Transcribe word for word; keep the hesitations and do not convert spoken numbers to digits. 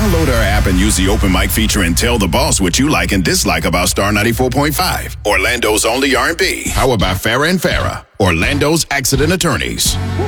Download our app and use the open mic feature and tell the boss what you like and dislike about Star ninety-four point five. Orlando's only R and B. How about Farrah and Farrah? Orlando's accident attorneys.